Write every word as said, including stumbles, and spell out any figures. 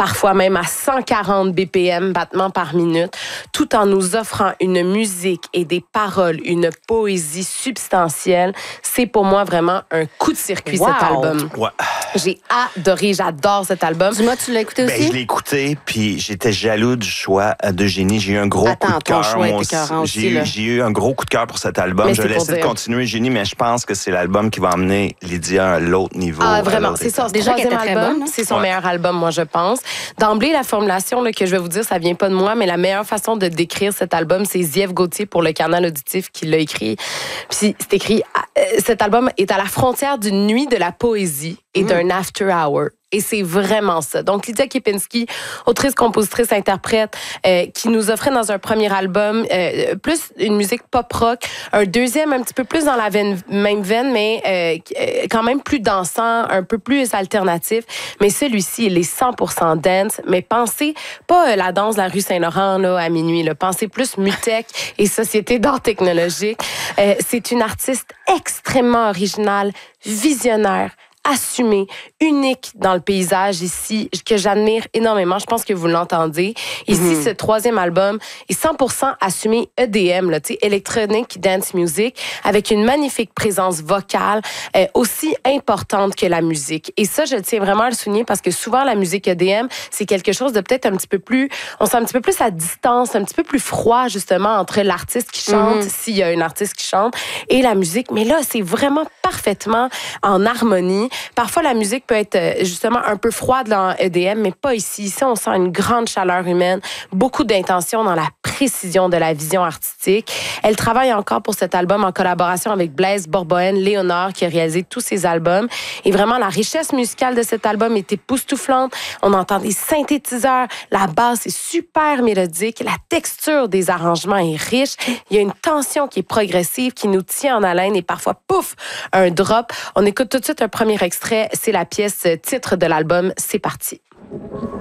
parfois même à cent quarante B P M, battements par minute, tout en nous offrant une musique et des paroles, une poésie substantielle. C'est pour moi vraiment un coup de circuit, Wow. cet album. Ouais. J'ai adoré, j'adore cet album. Dis-moi, tu l'as écouté Ben, aussi? je l'ai écouté, puis j'étais jaloux du choix d'Eugénie. J'ai eu un gros Attends, coup de ton cœur. choix moi était aussi. écœurant aussi, J'ai eu, là. j'ai eu un gros coup de cœur pour cet album. Mais je c'est vais pour laisser de dire. continuer, Eugénie, mais je pense que c'est l'album qui va emmener Lydia à l'autre niveau. Ah, à vraiment, l'autre c'est ça. étape. Ce Déjà qu'elle troisième était très album, bonne, hein? c'est son Ouais. meilleur album, moi, je pense. D'emblée, la formulation là, que je vais vous dire, ça vient pas de moi, mais la meilleure façon de décrire cet album, c'est Ziève Gauthier pour le Canal Auditif qui l'a écrit. Puis c'est écrit, euh, cet album est à la frontière d'une nuit de la poésie et d'un after hour. Et c'est vraiment ça. Donc, Lydia Kepinski, autrice, compositrice, interprète, euh, qui nous offrait dans un premier album euh, plus une musique pop-rock, un deuxième un petit peu plus dans la veine, même veine, mais euh, quand même plus dansant, un peu plus alternatif. Mais celui-ci, il est cent pour cent dance, mais pensez pas euh, la danse de la rue Saint-Laurent là, à minuit, là. Pensez plus Mutech et Société d'art technologique. Euh, c'est une artiste extrêmement originale, visionnaire, assumé, unique dans le paysage ici, que j'admire énormément. Je pense que vous l'entendez. Ici, mm-hmm. ce troisième album est cent pour cent assumé E D M, là, tu sais, Electronic Dance Music, avec une magnifique présence vocale euh, aussi importante que la musique. Et ça, je tiens vraiment à le souligner parce que souvent, la musique E D M, c'est quelque chose de peut-être un petit peu plus, on sent un petit peu plus à distance, un petit peu plus froid, justement, entre l'artiste qui chante, mm-hmm. s'il y a un artiste qui chante, et la musique. Mais là, c'est vraiment parfaitement en harmonie. Parfois, la musique peut être justement un peu froide dans E D M, mais pas ici. Ici, on sent une grande chaleur humaine, beaucoup d'intention dans la précision de la vision artistique. Elle travaille encore pour cet album en collaboration avec Blaise Borboën, Léonard, qui a réalisé tous ses albums. Et vraiment, la richesse musicale de cet album est époustouflante. On entend des synthétiseurs, la basse est super mélodique, la texture des arrangements est riche. Il y a une tension qui est progressive, qui nous tient en haleine et parfois, pouf, un drop. On écoute tout de suite un premier extrait, c'est la pièce titre de l'album. C'est parti.